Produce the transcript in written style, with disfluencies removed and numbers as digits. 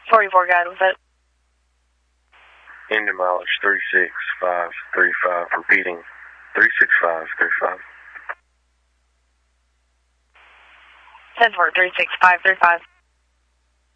44 guide with it. Engine mileage 36535, repeating 36535. 10-4, 36535.